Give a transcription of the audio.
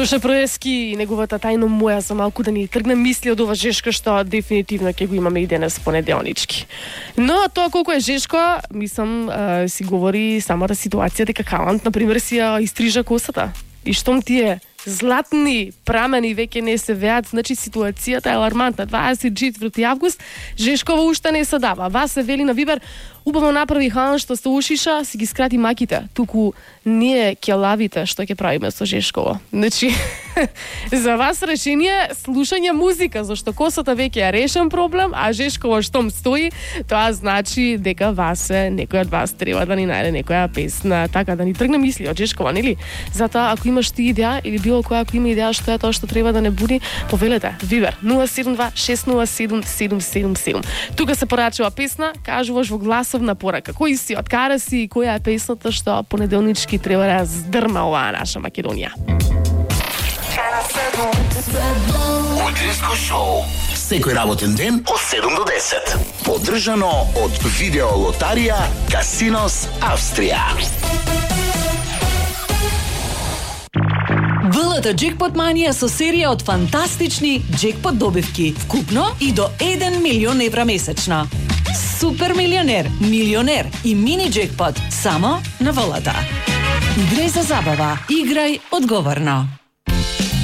Луша Проески и неговата тајно моја за малку да ни тргне мисли од ова жешко што дефинитивно ќе го имаме и денес понеделнички. Но тоа колку е жешко, мислам, си говори самата ситуација дека Халанд, например, си ја истрижа косата. И штом тие златни прамени веќе не се веат, значи ситуацијата е алармантна. 24 август, Жешкова уште не се дава. Вас се вели на Вибер, убаво направи Халанд што се ушиша, си ги скрати маките. Туку ние ќе лавите што ќе правиме со Жешкова. Значи, за вас решение слушање музика, зашто косата веќе е решен проблем, а Жешкова штом стои, тоа значи дека вас некој од вас треба да ни најде некоја песна, така да ни тргне мисли од Жешкова, нели? Затоа ако имаш ти идеја или било која ако има идеја што е тоа што треба да не буди, повелете. Вибер 072 607 777. Тука се порачува песна, кажуваш во гласовна порака. Кој си, од каде си и која е песната што понеделнички треба да здрма оваа наша Македонија? Утринско шоу. Секој работен ден од 7 до 10. Поддржано од Видеолотарија Касинос Австрија. ВЛТ Джекпот Манија со серија од фантастични джекпот добивки, вкупно и до 1 милион евра месечно. Супер милионер, милионер и мини джекпот само на ВЛТ. Играј за забава, играј одговорно.